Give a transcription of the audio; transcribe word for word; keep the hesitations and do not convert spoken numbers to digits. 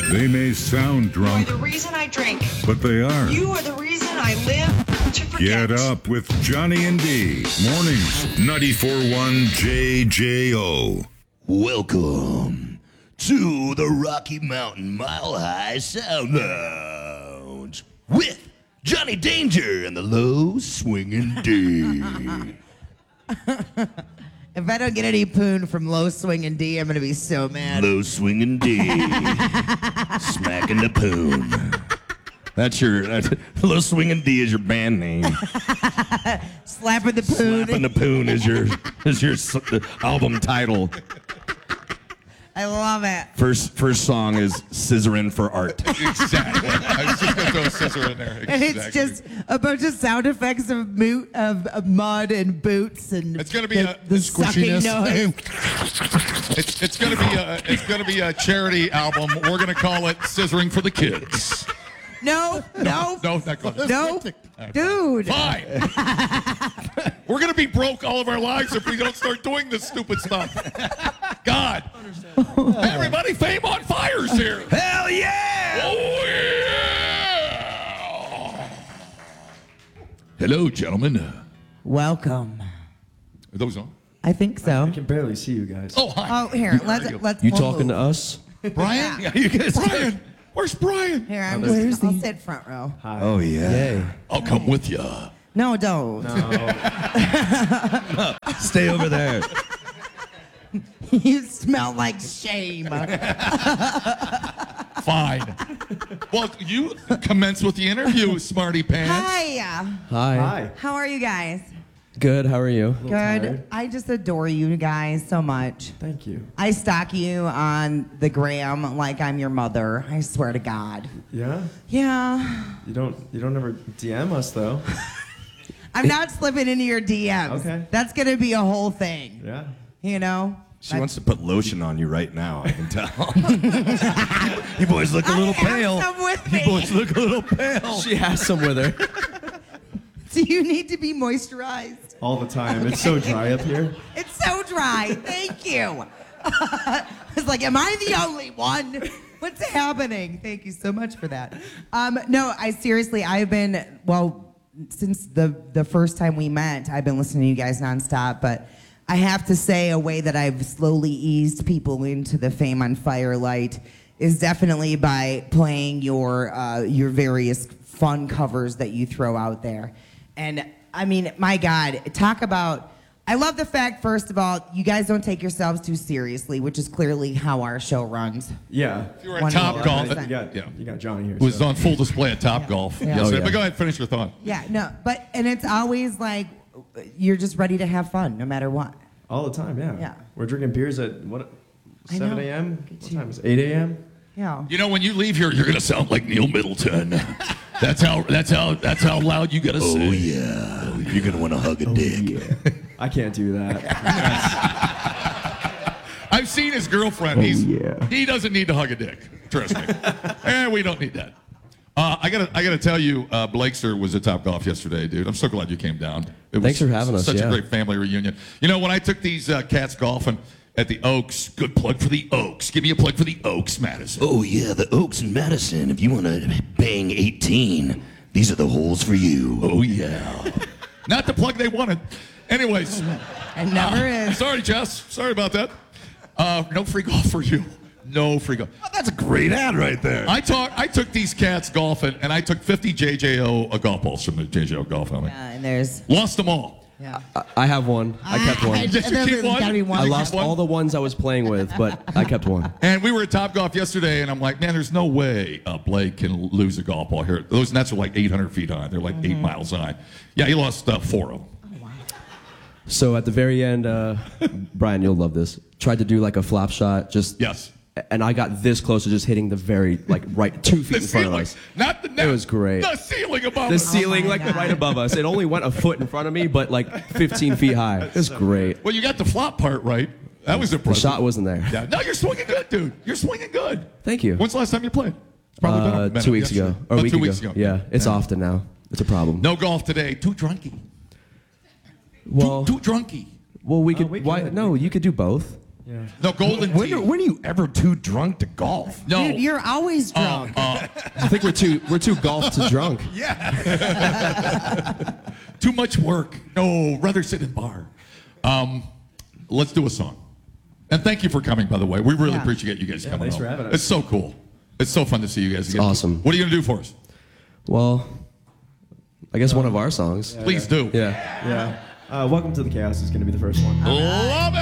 They may sound drunk. You are the reason I drink. But they are. You are the reason I live to forget. Get up with Johnny and D. Mornings, ninety-four point one J J O. Welcome to the Rocky Mountain Mile High Sound Lounge with Johnny Danger and the Low Swinging D. If I don't get any poon from Low Swinging D, I'm going to be so mad. Low Swinging D. Smacking the poon. That's your, that's, Low Swinging D is your band name. Slapping the poon. Slapping the poon is your, is your s- album title. I love it. First first song is Scissorin' for Art. Exactly. I was just going to throw a scissor in there. Exactly. And it's just a bunch of sound effects of, moot, of, of mud and boots and It's going to be the, a the sucking noise. It's, it's going to be a it's going to be a charity album. We're going to call it "Scissoring for the Kids." No, no, No, not close. no, dude. Fine. We're going to be broke all of our lives if we don't start doing this stupid stuff. God. Hey, everybody, Fame on Fire's here. Hell yeah! Oh, yeah. Hello, gentlemen. Are Welcome. those on? I think so. I can barely see you guys. Oh, hi. Oh, here, let's let's. You we'll talking move. to us? Brian? Yeah. You guys Brian? Where's Brian? Here, I'm Where's just, I'll sit front row. Hi. Oh, yeah. Yay. I'll come with you. No, don't. Stay over there. You smell like shame. Fine. Well, you commence with the interview, Smarty Pants. Hi. Hi. Hi. How are you guys? Good. How are you? Good. tired. I just adore you guys so much. Thank you. I stalk you on the gram like I'm your mother. I swear to God. Yeah. Yeah. You don't. You don't ever D M us though. I'm not slipping into your D Ms. Okay. That's going to be a whole thing. Yeah. You know? She wants to put lotion on you right now, I can tell. You boys look a little I have pale. some with You me. boys look a little pale. She has some with her. Do you need to be moisturized? All the time. It's so dry up here. It's so dry. Thank you. It's like, am I the only one? What's happening? Thank you so much for that. Um, no, I seriously, I've been, well, since the, the first time we met, I've been listening to you guys nonstop, but I have to say a way that I've slowly eased people into the Fame on Firelight is definitely by playing your uh, your various fun covers that you throw out there. And I mean, my God, talk about, I love the fact, first of all, you guys don't take yourselves too seriously, which is clearly how our show runs. Yeah. You were at Top Golf. You got. Yeah. You got Johnny here. It was so. on full display at Top Golf. Yeah. Yes, Oh, yeah. But go ahead, finish your thought. Yeah, no, but, and it's always like, you're just ready to have fun, no matter what. All the time. Yeah. Yeah. We're drinking beers at what? I seven know. a.m. Look What at you. time is it? eight a.m. Yeah. You know, when you leave here, you're gonna sound like Neil Middleton. That's how. That's how. That's how loud you gotta Oh, sing. yeah. You're going to want to hug a dick. I can't do that. I've seen his girlfriend. Oh, He's yeah. he doesn't need to hug a dick. Trust me. And we don't need that. Uh, I gotta I gotta tell you, uh, Blakester was at Top Golf yesterday, dude. I'm so glad you came down. It was Thanks for having us, Such yeah. a great family reunion. You know, when I took these uh, cats golfing at the Oaks, good plug for the Oaks. Give me a plug for the Oaks, Madison. Oh, yeah, the Oaks in Madison. If you want to bang eighteen, these are the holes for you. Oh yeah. Not the plug they wanted. Anyways. It never is. Sorry, Jess. Sorry about that. Uh, no free golf for you. No free golf. Oh, that's a great ad right there. I talk, I took these cats golfing, and I took fifty J J O uh, golf balls from the J J O golf helmet. Yeah, and there's, Lost them all. yeah. I, I have one. I kept I, one. Did you there's keep one? gotta be one. I Did you lost keep one? all the ones I was playing with, but I kept one. And we were at Top Golf yesterday, and I'm like, man, there's no way uh, Blake can lose a golf ball here. Those nets are like eight hundred feet high. They're like Mm-hmm. eight miles high. Yeah, he lost uh, four of them. So at the very end, uh, Brian, you'll love this. Tried to do like a flop shot, just Yes. and I got this close to just hitting the very like right two feet The in front of ceiling, us. not the net. It was great. The ceiling above The us. ceiling my like God. right above us. It only went a foot in front of me, but like fifteen feet high. It was great. Well, you got the flop part right. That was The impressive. shot wasn't there. Yeah. No, you're swinging good, dude. You're swinging good. Thank you. When's the last time you played? It's probably been a Uh, minute. two weeks ago Yesterday. or a Oh, week two ago. weeks ago. Yeah, it's often now. It's a problem. No golf today. Too drunky. Well, Too, too drunky. well, we could. we why? could- No, you could do both. No, golden When, tea. are- when are you ever too drunk to golf? no. Dude, you're always drunk. uh, I think we're too we're too golf to drunk. too much work. No, rather sit in bar. Um, let's do a song. And thank you for coming, by the way. We really Yeah. appreciate you guys coming. thanks over. for having us. It's so cool. It's so fun to see you guys again. awesome. What are you gonna do for us? Well, I guess one of our songs. Please do. Yeah. Yeah. Uh, Welcome to the Chaos is going to be the first one. Love it.